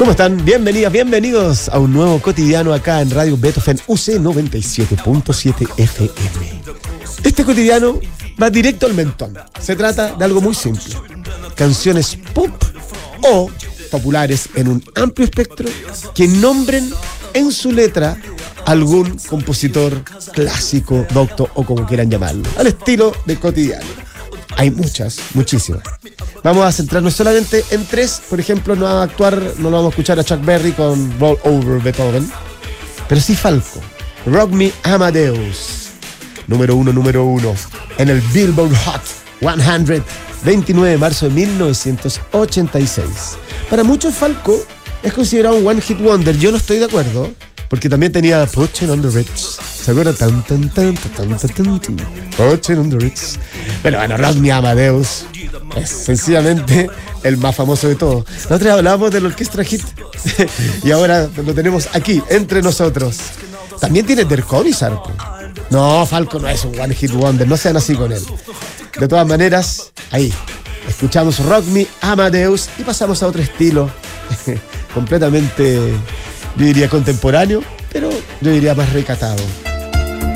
¿Cómo están? Bienvenidas, bienvenidos a un nuevo cotidiano acá en Radio Beethoven UC 97.7 FM. Este cotidiano va directo al mentón. Se trata de algo muy simple. Canciones pop o populares en un amplio espectro que nombren en su letra algún compositor clásico, docto o como quieran llamarlo, al estilo de cotidiano. Hay muchas, muchísimas. Vamos a centrarnos solamente en tres. Por ejemplo, no vamos a escuchar a Chuck Berry con Roll Over Beethoven, pero sí Falco, Rock Me Amadeus, número uno en el Billboard Hot 100, 29 de marzo de 1986. Para muchos Falco es considerado un One Hit Wonder. Yo no estoy de acuerdo, porque también tenía Pushing on the Ritz. ¿Se acuerdan? Pushing on the Ritz. Pero bueno, Rock Me Amadeus es sencillamente el más famoso de todos. Nosotros hablábamos de la orquesta hit y ahora lo tenemos aquí, entre nosotros. También tiene Der Kommissar. No, Falco no es un One Hit Wonder, no sean así con él. De todas maneras, ahí escuchamos Rock Me Amadeus y pasamos a otro estilo completamente, yo diría contemporáneo, pero yo diría más recatado.